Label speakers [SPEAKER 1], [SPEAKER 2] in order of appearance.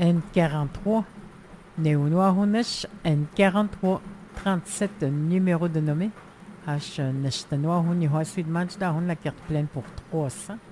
[SPEAKER 1] N43. Néonoahunesh N43 37 numéro de nommé. H Neshtanouahun Yohasid Majda, la carte pleine pour 300.